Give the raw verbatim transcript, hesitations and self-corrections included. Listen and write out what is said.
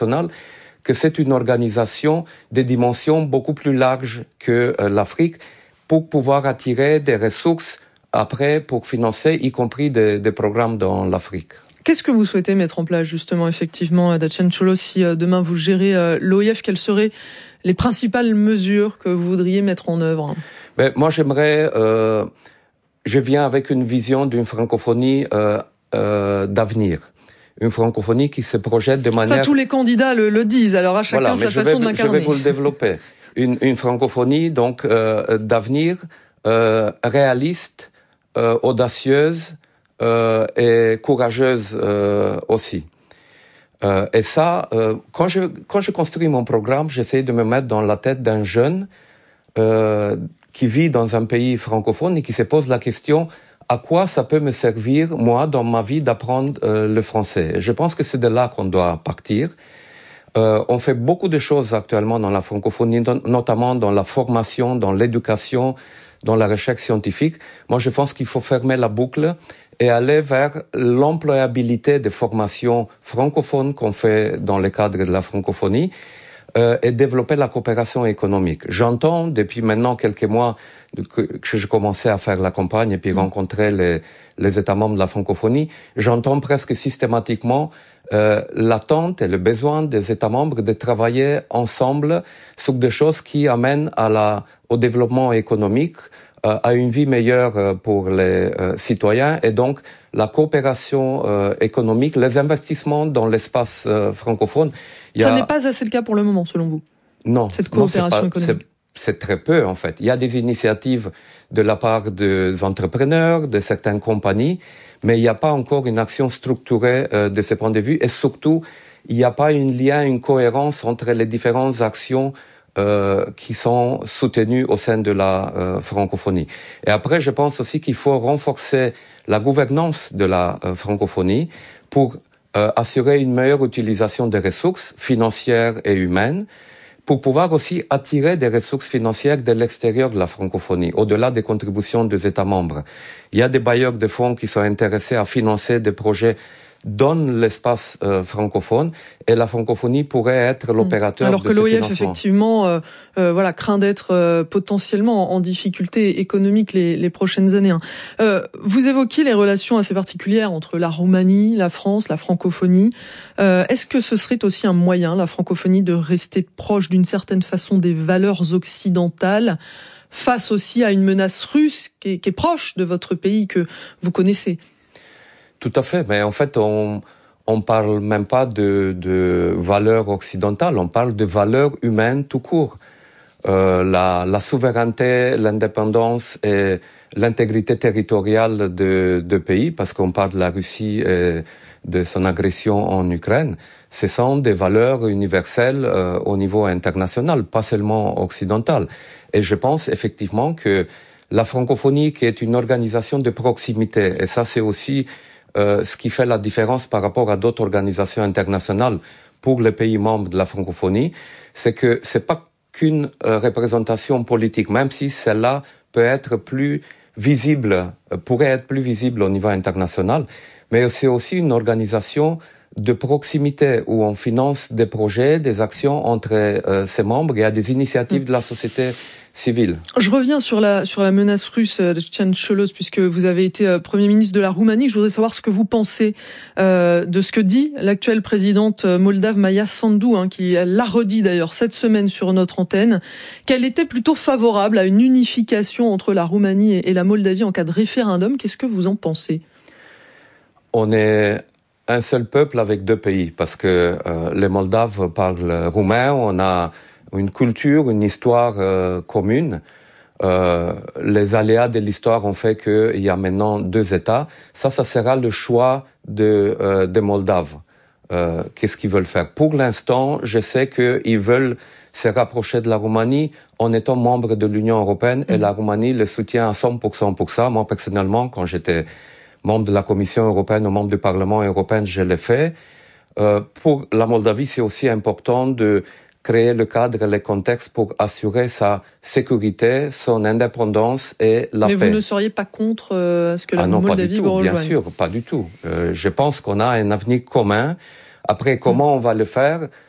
internationale, que c'est une organisation de dimensions beaucoup plus larges que euh, l'Afrique pour pouvoir attirer des ressources après pour financer, y compris des, des programmes dans l'Afrique. Qu'est-ce que vous souhaitez mettre en place justement, effectivement, Dacian Ciolo, si euh, demain vous gérez euh, l'O I F, quelles seraient les principales mesures que vous voudriez mettre en œuvre? Ben, moi, j'aimerais... Euh, je viens avec une vision d'une francophonie euh, euh, d'avenir. Une francophonie qui se projette de manière... Ça, tous les candidats le, le disent, alors à chacun voilà, sa façon vais, de l'incarner. Je vais vous le développer. Une, une francophonie donc euh, d'avenir, euh, réaliste, euh, audacieuse euh, et courageuse euh, aussi. Euh, et ça, euh, quand je quand je construis mon programme, j'essaie de me mettre dans la tête d'un jeune euh, qui vit dans un pays francophone et qui se pose la question: à quoi ça peut me servir, moi, dans ma vie, d'apprendre euh, le français? Et je pense que c'est de là qu'on doit partir. Euh, on fait beaucoup de choses actuellement dans la francophonie, notamment dans la formation, dans l'éducation, dans la recherche scientifique. Moi, je pense qu'il faut fermer la boucle et aller vers l'employabilité des formations francophones qu'on fait dans le cadre de la francophonie euh, et développer la coopération économique. J'entends depuis maintenant quelques mois que, que je commençais à faire la campagne et puis rencontrer les, les États membres de la francophonie, j'entends presque systématiquement euh, l'attente et le besoin des États membres de travailler ensemble sur des choses qui amènent à la, au développement économique, euh, à une vie meilleure pour les euh, citoyens et donc la coopération euh, économique, les investissements dans l'espace euh, francophone. Il Ça a... n'est pas assez le cas pour le moment, selon vous? Non. Cette coopération non, c'est pas, économique. C'est, c'est très peu, en fait. Il y a des initiatives de la part des entrepreneurs, de certaines compagnies, mais il n'y a pas encore une action structurée euh, de ce point de vue et surtout, il n'y a pas un lien, une cohérence entre les différentes actions Euh, qui sont soutenus au sein de la euh, francophonie. Et après, je pense aussi qu'il faut renforcer la gouvernance de la euh, francophonie pour euh, assurer une meilleure utilisation des ressources financières et humaines, pour pouvoir aussi attirer des ressources financières de l'extérieur de la francophonie, au-delà des contributions des États membres. Il y a des bailleurs de fonds qui sont intéressés à financer des projets dans l'espace euh, francophone et la francophonie pourrait être l'opérateur Alors de que ce l'O I F financement. effectivement euh, euh, voilà craint d'être euh, potentiellement en, en difficulté économique les, les prochaines années. Hein. Euh, vous évoquiez les relations assez particulières entre la Roumanie, la France, la francophonie. Euh, est-ce que ce serait aussi un moyen, la francophonie, de rester proche d'une certaine façon des valeurs occidentales face aussi à une menace russe qui est, qui est proche de votre pays que vous connaissez? Tout à fait, mais en fait, on on parle même pas de, de valeurs occidentales, on parle de valeurs humaines tout court. Euh, la, la souveraineté, l'indépendance et l'intégrité territoriale de, de pays, parce qu'on parle de la Russie et de son agression en Ukraine, ce sont des valeurs universelles euh, au niveau international, pas seulement occidental. Et je pense effectivement que la francophonie, qui est une organisation de proximité, et ça c'est aussi Euh, ce qui fait la différence par rapport à d'autres organisations internationales pour les pays membres de la francophonie, c'est que c'est pas qu'une euh, représentation politique, même si celle-là peut être plus visible, euh, pourrait être plus visible au niveau international, mais c'est aussi une organisation de proximité où on finance des projets, des actions entre euh, ses membres et à des initiatives de la société civile. Je reviens sur la sur la menace russe, Dacian Ciolo, puisque vous avez été euh, Premier ministre de la Roumanie. Je voudrais savoir ce que vous pensez euh, de ce que dit l'actuelle présidente moldave Maia Sandu, hein, qui l'a redit d'ailleurs cette semaine sur notre antenne, qu'elle était plutôt favorable à une unification entre la Roumanie et, et la Moldavie en cas de référendum. Qu'est-ce que vous en pensez? On est un seul peuple avec deux pays, parce que euh, les Moldaves parlent roumain, on a une culture, une histoire euh, commune. Euh, les aléas de l'histoire ont fait qu'il y a maintenant deux États. Ça, ça sera le choix de, euh, des Moldaves. Euh, qu'est-ce qu'ils veulent faire? Pour l'instant, je sais qu'ils veulent se rapprocher de la Roumanie en étant membre de l'Union européenne et la Roumanie le soutient à cent pour cent pour ça. Moi, personnellement, quand j'étais membre de la Commission européenne ou membre du Parlement européen, je l'ai fait. Euh, pour la Moldavie, c'est aussi important de créer le cadre et le contexte pour assurer sa sécurité, son indépendance et la Mais paix. Mais vous ne seriez pas contre euh, ce que la ah non, Moldavie vous rejoigne? Bien sûr, pas du tout. Euh, je pense qu'on a un avenir commun. Après, comment mmh. on va le faire?